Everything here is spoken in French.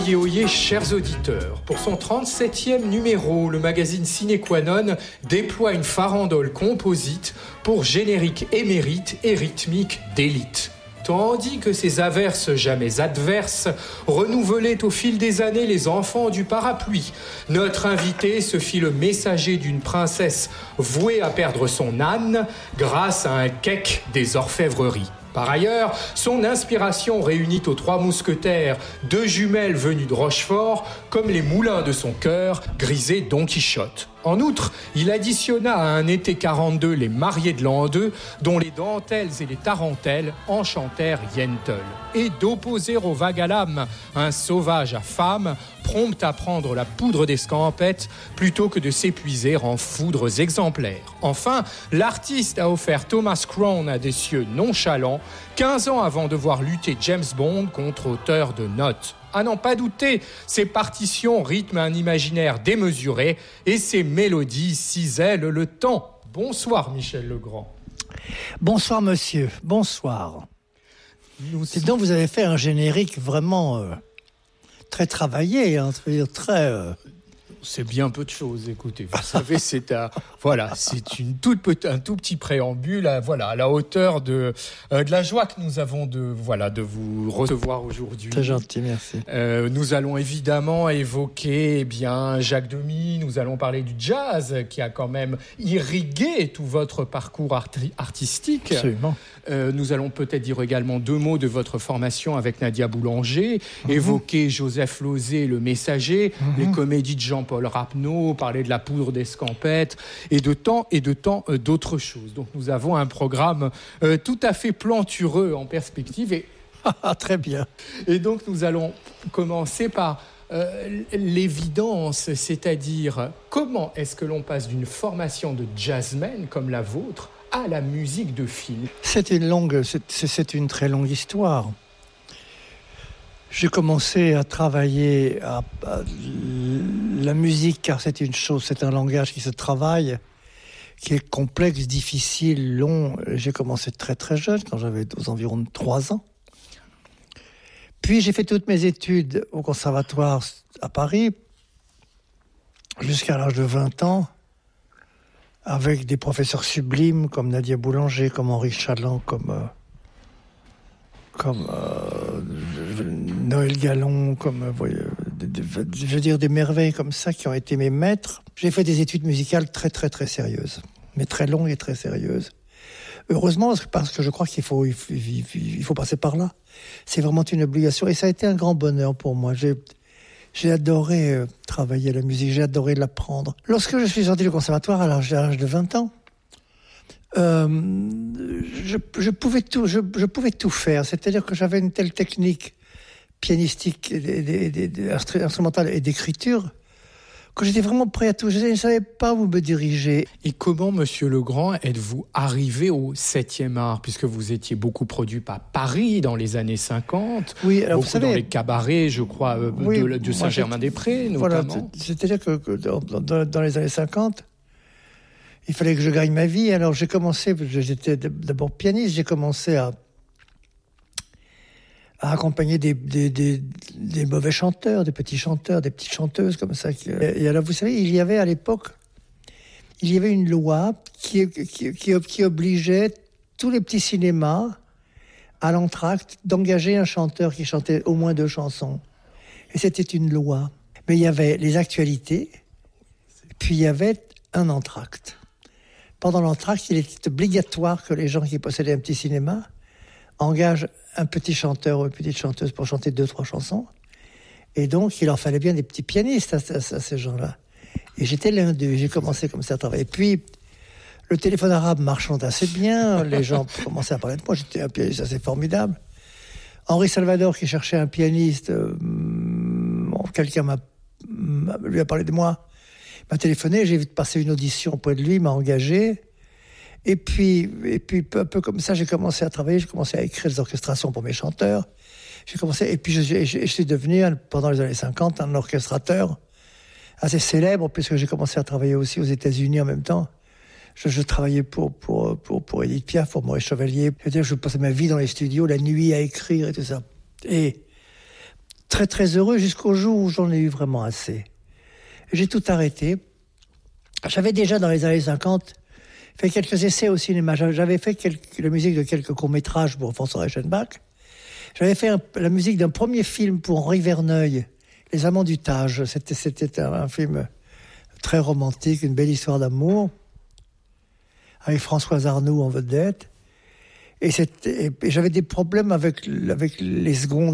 oyez, oyez, chers auditeurs. Pour son 37e numéro, le magazine Sine Qua Non déploie une farandole composite pour générique émérite et rythmique d'élite. Tandis que ces averses jamais adverses renouvelaient au fil des années les enfants du parapluie, notre invité se fit le messager d'une princesse vouée à perdre son âne grâce à un cake des orfèvreries. Par ailleurs, son inspiration réunit aux trois mousquetaires deux jumelles venues de Rochefort, comme les moulins de son cœur, grisé Don Quichotte. En outre, il additionna à un été 42 les mariés de l'an 2, dont les dentelles et les tarentelles enchantèrent Yentl. Et d'opposer au vague à l'âme un sauvage à femme, prompt à prendre la poudre d'escampette plutôt que de s'épuiser en foudres exemplaires. Enfin, l'artiste a offert Thomas Crown à des cieux nonchalants, 15 ans avant de voir lutter James Bond contre auteur de notes. À n'en pas douter, ses partitions rythment un imaginaire démesuré et ses mélodies cisèlent le temps. Bonsoir Michel Legrand. Bonsoir monsieur, bonsoir. C'est donc vous avez fait un générique vraiment très travaillé, hein, très... C'est bien peu de choses, écoutez. Vous savez, c'est un tout petit préambule, à la hauteur de la joie que nous avons de vous recevoir aujourd'hui. Très gentil, merci. Nous allons évidemment évoquer Jacques Demy. Nous allons parler du jazz qui a quand même irrigué tout votre parcours artistique. Absolument. Nous allons peut-être dire également deux mots de votre formation avec Nadia Boulanger, évoquer Joseph Losey, le messager, les comédies de Jean-Paul Rapneau, parler de la poudre d'escampette et de tant d'autres choses. Donc nous avons un programme tout à fait plantureux en perspective. Et très bien. Et donc nous allons commencer par l'évidence, c'est-à-dire comment est-ce que l'on passe d'une formation de jazzman comme la vôtre à la musique de film. C'est une très longue histoire. J'ai commencé à travailler à la musique, car c'est un langage qui se travaille, qui est complexe, difficile, long. J'ai commencé très très jeune, quand j'avais aux environs de 3 ans. Puis j'ai fait toutes mes études au conservatoire à Paris, jusqu'à l'âge de 20 ans, avec des professeurs sublimes comme Nadia Boulanger, comme Henri Chaland, comme Noël Gallon, je veux dire des merveilles comme ça qui ont été mes maîtres. J'ai fait des études musicales très très très sérieuses, mais très longues et très sérieuses. Heureusement, parce que je crois qu'il faut passer par là. C'est vraiment une obligation et ça a été un grand bonheur pour moi. J'ai adoré travailler la musique, j'ai adoré l'apprendre. Lorsque je suis sorti du conservatoire à l'âge de 20 ans, je pouvais tout faire. C'est-à-dire que j'avais une telle technique pianistique, instrumentale et d'écriture que j'étais vraiment prêt à tout. Je ne savais pas où me diriger. Et comment, Monsieur Legrand, êtes-vous arrivé au 7e art, puisque vous étiez beaucoup produit par Paris dans les années 50, oui, alors beaucoup vous savez, dans les cabarets, je crois, de Saint-Germain-des-Prés, notamment. Voilà, c'est-à-dire que dans les années 50, il fallait que je gagne ma vie. Alors j'étais d'abord pianiste, j'ai commencé à accompagner des mauvais chanteurs, des petits chanteurs, des petites chanteuses comme ça. Et alors, vous savez, il y avait à l'époque, une loi qui obligeait tous les petits cinémas à l'entracte d'engager un chanteur qui chantait au moins 2 chansons. Et c'était une loi. Mais il y avait les actualités, puis il y avait un entracte. Pendant l'entracte, il était obligatoire que les gens qui possédaient un petit cinéma engagent un petit chanteur ou une petite chanteuse pour chanter 2-3 chansons. Et donc, il leur fallait bien des petits pianistes à ces gens-là. Et j'étais l'un d'eux. J'ai commencé comme ça à travailler. Puis, le téléphone arabe marchant assez bien, les gens commençaient à parler de moi. J'étais un pianiste assez formidable. Henri Salvador, qui cherchait un pianiste, quelqu'un lui a parlé de moi, m'a téléphoné, j'ai passé une audition auprès de lui, m'a engagé. Et puis peu à peu comme ça, j'ai commencé à travailler, j'ai commencé à écrire des orchestrations pour mes chanteurs. Et puis je suis devenu, pendant les années 50, un orchestrateur assez célèbre, puisque j'ai commencé à travailler aussi aux États-Unis en même temps. Je travaillais pour Édith Piaf, pour Maurice Chevalier. Je passais ma vie dans les studios, la nuit à écrire et tout ça. Et très très heureux jusqu'au jour où j'en ai eu vraiment assez. J'ai tout arrêté. J'avais déjà dans les années 50 fait quelques essais au cinéma. J'avais fait la musique de quelques courts-métrages pour François Reichenbach. J'avais fait la musique d'un premier film pour Henri Verneuil, Les Amants du Tage. C'était un film très romantique, une belle histoire d'amour, avec Françoise Arnoult en vedette. Et j'avais des problèmes avec les secondes.